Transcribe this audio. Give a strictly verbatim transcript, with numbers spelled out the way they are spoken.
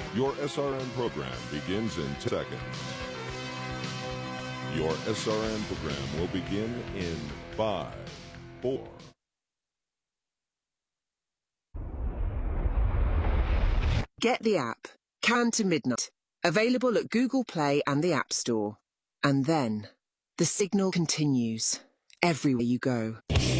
Your S R N program begins in ten seconds. Your S R N program will begin in five, four. Get the app, Count to Midnight, available at Google Play and the App Store. And then, the signal continues, everywhere you go.